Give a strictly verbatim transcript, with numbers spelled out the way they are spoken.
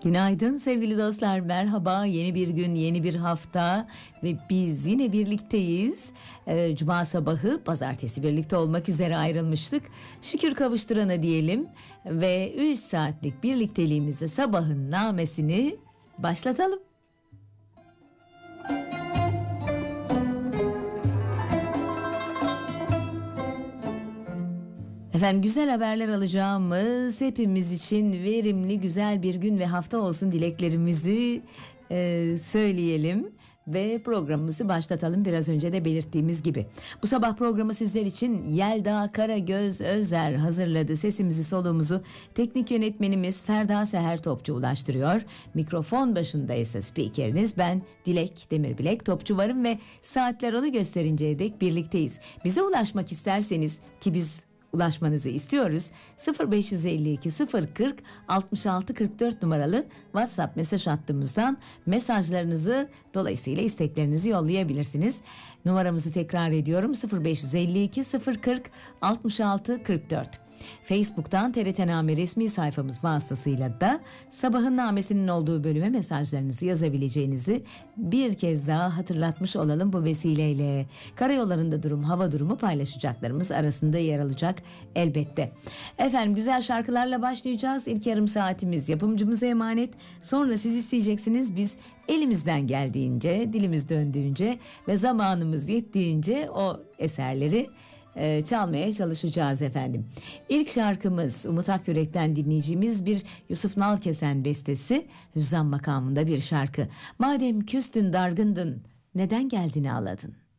Günaydın sevgili dostlar, merhaba. Yeni bir gün, yeni bir hafta ve biz yine birlikteyiz. Ee, Cuma sabahı, pazartesi birlikte olmak üzere ayrılmıştık. Şükür kavuşturana diyelim ve üç saatlik birlikteliğimize sabahın namesini başlatalım. Efendim, güzel haberler alacağımız, hepimiz için verimli, güzel bir gün ve hafta olsun dileklerimizi e, söyleyelim ve programımızı başlatalım. Biraz önce de belirttiğimiz gibi. Bu sabah programı sizler için Yelda Karagöz Özer hazırladı. Sesimizi, soluğumuzu teknik yönetmenimiz Ferda Seher Topçu ulaştırıyor. Mikrofon başında ise spikeriniz ben Dilek Demirbilek Topçu varım ve saatler onu gösterinceye dek birlikteyiz. Bize ulaşmak isterseniz, ki biz ulaşmanızı istiyoruz, sıfır beş yüz elli iki sıfır kırk altmış altı kırk dört numaralı WhatsApp mesaj hattımızdan mesajlarınızı, dolayısıyla isteklerinizi yollayabilirsiniz. Numaramızı tekrar ediyorum: sıfır beş yüz elli iki sıfır kırk altmış altı kırk dört. Facebook'tan T R T Name resmi sayfamız vasıtasıyla da sabahın namesinin olduğu bölüme mesajlarınızı yazabileceğinizi bir kez daha hatırlatmış olalım bu vesileyle. Karayollarında durum, hava durumu paylaşacaklarımız arasında yer alacak elbette. Efendim, güzel şarkılarla başlayacağız. İlk yarım saatimiz yapımcımıza emanet. Sonra siz isteyeceksiniz, biz elimizden geldiğince, dilimiz döndüğünce ve zamanımız yettiğince o eserleri Ee, çalmaya çalışacağız efendim. İlk şarkımız Umut Akyürek'ten dinleyeceğimiz bir Yusuf Nalkesen bestesi, Hüzzam makamında bir şarkı. Madem küstün dargındın, neden geldin ağladın?